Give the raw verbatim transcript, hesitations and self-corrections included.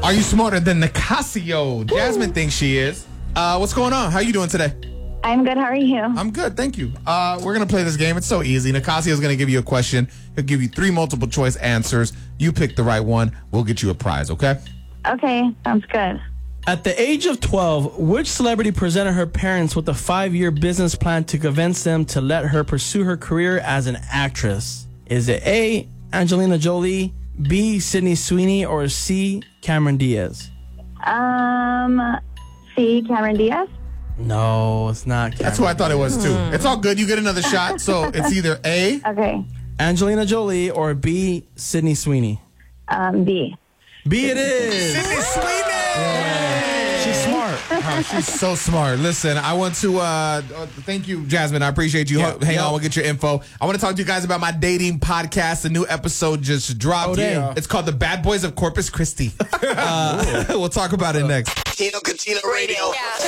Are you smarter than Nicasio? Jasmine thinks she is. Uh, what's going on? How you doing today? I'm good. How are you? I'm good, thank you. Uh, we're going to play this game. It's so easy. Nicasio is going to give you a question. He'll give you three multiple choice answers. You pick the right one. We'll get you a prize, okay? Okay, sounds good. At the age of twelve, which celebrity presented her parents with a five-year business plan to convince them to let her pursue her career as an actress? Is it A, Angelina Jolie, B, Sydney Sweeney, or C, Cameron Diaz? Um, C, Cameron Diaz? No, it's not Cameron. That's who I thought it was, too. It's all good. You get another shot. So it's either A, Okay. Angelina Jolie, or B, Sydney Sweeney. Um, B. B it is. Sydney Sweeney. She's smart. Oh, she's so smart. Listen, I want to uh, thank you, Jasmine. I appreciate you. Yep, Hang yep. on, we'll get your info. I want to talk to you guys about my dating podcast. The new episode just dropped. Oh, damn. It's called The Bad Boys of Corpus Christi. uh, we'll talk about it next. Tino Catino Radio.